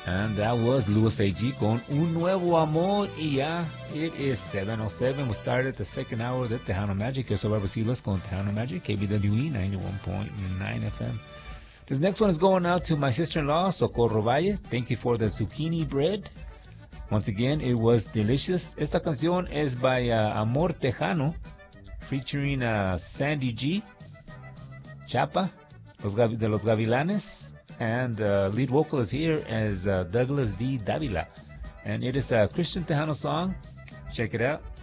And that was Luis A.G. con Un Nuevo Amor. Y ya, it is 7:07. We started the second hour of the Tejano Magic. Eso va a recibirles con Tejano Magic, KBWE 91.9 FM. This next one is going out to my sister-in-law, Socorro Valle. Thank you for the zucchini bread. Once again, it was delicious. Esta canción es by Amor Tejano, featuring Sandy G, Chapa, de los Gavilanes, and lead vocalist here is Douglas D. Davila. And it is a Christian Tejano song. Check it out.